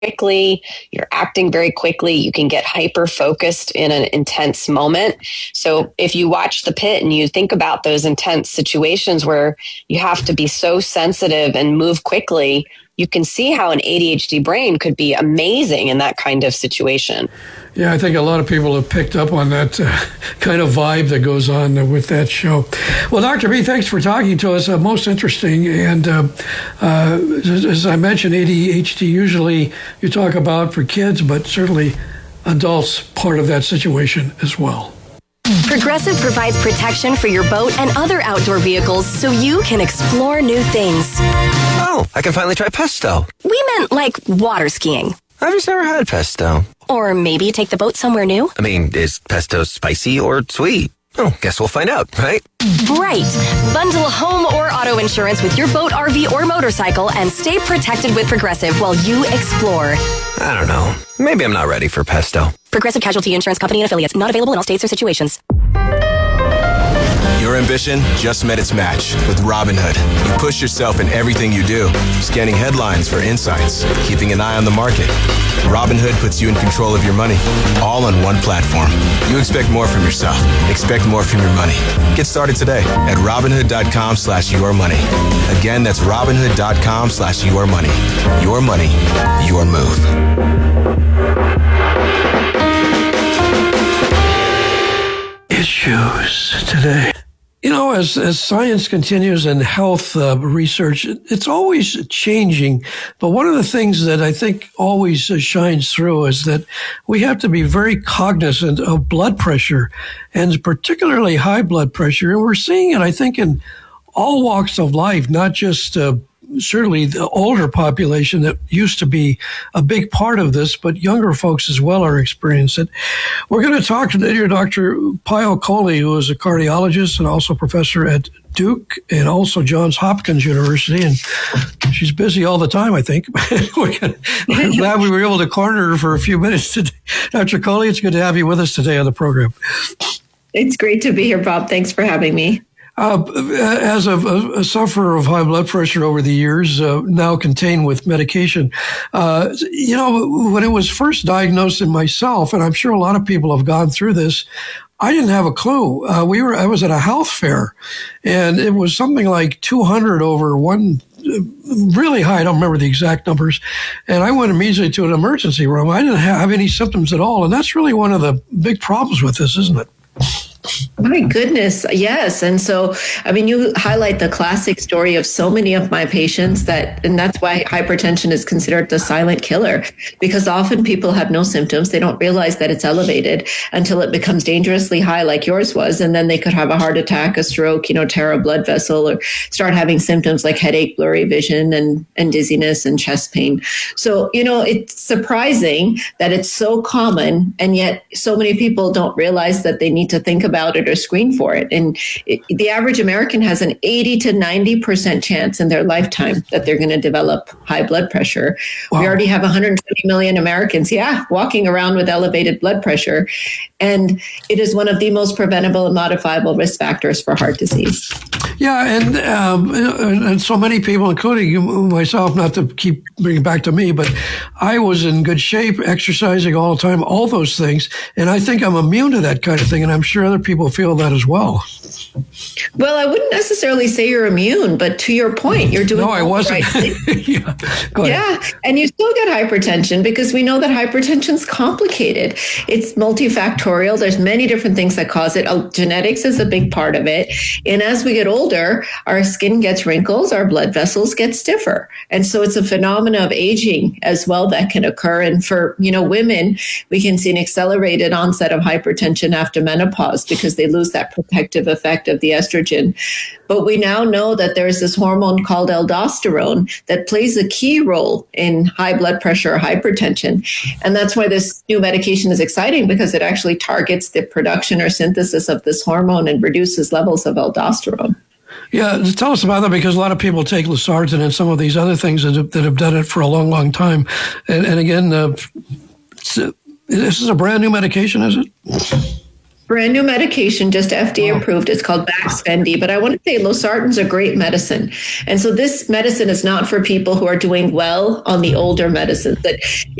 quickly, you're acting very quickly, you can get hyper focused in an intense moment. So if you watch The Pit and you think about those intense situations where you have to be so sensitive and move quickly, you can see how an ADHD brain could be amazing in that kind of situation. Yeah, I think a lot of people have picked up on that kind of vibe that goes on with that show. Well, Dr. B, thanks for talking to us. Most interesting. And as I mentioned, ADHD usually you talk about for kids, but certainly adults part of that situation as well. Progressive provides protection for your boat and other outdoor vehicles so you can explore new things. Oh, I can finally try pesto. We meant like water skiing. I've just never had pesto. Or maybe take the boat somewhere new. I mean, is pesto spicy or sweet? Oh, guess we'll find out, right? Right. Bundle home or auto insurance with your boat, RV, or motorcycle and stay protected with Progressive while you explore. I don't know. Maybe I'm not ready for pesto. Progressive Casualty Insurance Company and Affiliates. Not available in all states or situations. Your ambition just met its match with Robinhood. You push yourself in everything you do, scanning headlines for insights, keeping an eye on the market. Robinhood puts you in control of your money, all on one platform. You expect more from yourself. Expect more from your money. Get started today at Robinhood.com/yourmoney. Again, that's Robinhood.com/yourmoney. Your money, your move. Issues today. You know, as science continues and health research, it's always changing. But one of the things that I think always shines through is that we have to be very cognizant of blood pressure, and particularly high blood pressure. And we're seeing it, I think, in all walks of life, not just certainly the older population that used to be a big part of this, but younger folks as well are experiencing it. We're going to talk today to Dr. Payal Kohli, who is a cardiologist and also professor at Duke and also Johns Hopkins University. And she's busy all the time, I think. We're glad we were able to corner her for a few minutes today. Dr. Kohli, it's good to have you with us today on the program. It's great to be here, Bob. Thanks for having me. As a sufferer of high blood pressure over the years, now contained with medication, you know, when it was first diagnosed in myself, and I'm sure a lot of people have gone through this, I didn't have a clue. I was at a health fair, and it was something like 200 over one, really high. I don't remember the exact numbers. And I went immediately to an emergency room. I didn't have any symptoms at all. And that's really one of the big problems with this, isn't it? My goodness, yes. And so, I mean, you highlight the classic story of so many of my patients and that's why hypertension is considered the silent killer, because often people have no symptoms. They don't realize that it's elevated until it becomes dangerously high like yours was. And then they could have a heart attack, a stroke, tear a blood vessel, or start having symptoms like headache, blurry vision, and dizziness and chest pain. So, it's surprising that it's so common, and yet so many people don't realize that they need to think about it or screen for it. And the average American has an 80 to 90% chance in their lifetime that they're going to develop high blood pressure. Wow. We already have 120 million Americans, walking around with elevated blood pressure. And it is one of the most preventable and modifiable risk factors for heart disease. Yeah, and so many people, including myself, not to keep bringing it back to me, but I was in good shape, exercising all the time, all those things. And I think I'm immune to that kind of thing. And I'm sure other people feel that as well. Well, I wouldn't necessarily say you're immune, but to your point, you're doing no, I wasn't. Right. And you still get hypertension because we know that hypertension is complicated. It's multifactorial. There's many different things that cause it. Genetics is a big part of it. And as we get older, our skin gets wrinkles, our blood vessels get stiffer. And so it's a phenomenon of aging as well that can occur. And for, women, we can see an accelerated onset of hypertension after menopause because they lose that protective effect of the estrogen. But we now know that there's this hormone called aldosterone that plays a key role in high blood pressure or hypertension. And that's why this new medication is exciting, because it actually targets the production or synthesis of this hormone and reduces levels of aldosterone. Yeah, tell us about that, because a lot of people take Losartan and some of these other things that have done it for a long, long time. And again, this is a brand new medication, is it? brand new medication, just FDA approved. It's called Baxfendy. But I want to say losartan's a great medicine. And so this medicine is not for people who are doing well on the older medicines. That